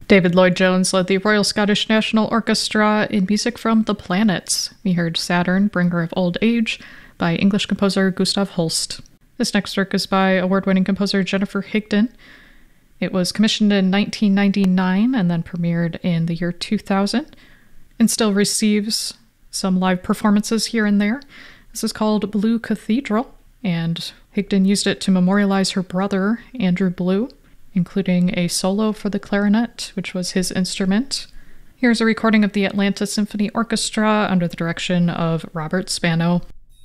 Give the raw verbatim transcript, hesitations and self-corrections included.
David Lloyd-Jones led the Royal Scottish National Orchestra in music from The Planets. We heard Saturn, Bringer of Old Age, by English composer Gustav Holst. This next work is by award-winning composer Jennifer Higdon. It was commissioned in nineteen ninety-nine and then premiered in the year two thousand, and still receives some live performances here and there. This is called Blue Cathedral, and Higdon used it to memorialize her brother, Andrew Blue, including a solo for the clarinet, which was his instrument. Here's a recording of the Atlanta Symphony Orchestra under the direction of Robert Spano.